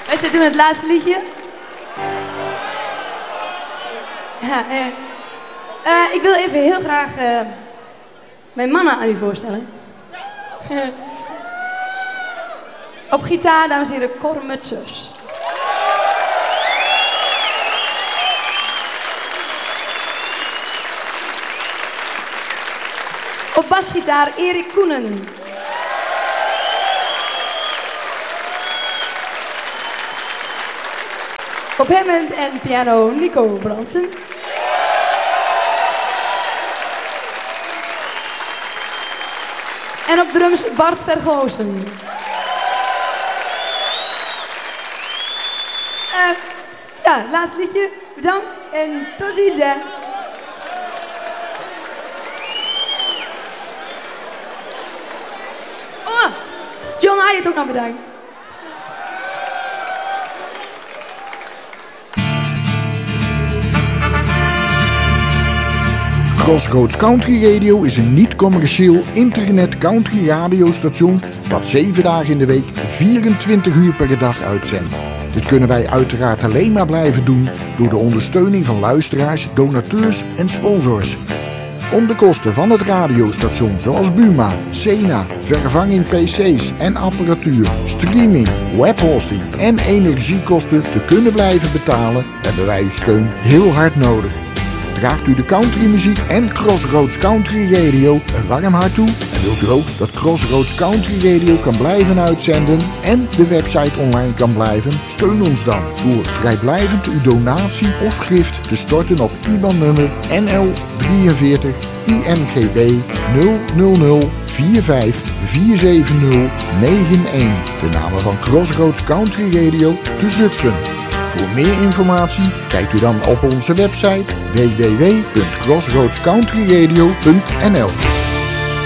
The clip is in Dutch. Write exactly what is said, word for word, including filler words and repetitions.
Wij zitten met het laatste liedje. Ja, eh. Uh, ik wil even heel graag uh, mijn mannen aan u voorstellen. Op gitaar, dames en heren, Cor Mutsers. Op basgitaar, Erik Koenen. Op Hammond en piano, Nico Brandsen. En op drums, Bart Vergozen. Uh, ja, laatste liedje. Bedankt en tot ziens, hè. Oh, John Hyatt ook nog bedankt. Crossroads Country Radio is een niet-commercieel internet country radiostation dat zeven dagen in de week, vierentwintig uur per dag uitzendt. Dit kunnen wij uiteraard alleen maar blijven doen door de ondersteuning van luisteraars, donateurs en sponsors. Om de kosten van het radiostation zoals Buma, Sena, vervanging P C's en apparatuur, streaming, webhosting en energiekosten te kunnen blijven betalen, hebben wij uw steun heel hard nodig. Draagt u de countrymuziek en Crossroads Country Radio een warm hart toe? En wilt u ook dat Crossroads Country Radio kan blijven uitzenden en de website online kan blijven? Steun ons dan door vrijblijvend uw donatie of gift te storten op I B A N-nummer N L drieënveertig I N G B nul nul nul vier vijf vier zeven nul negen een. De namen van Crossroads Country Radio te Zutphen. Voor meer informatie kijkt u dan op onze website w w w punt crossroads country radio punt n l.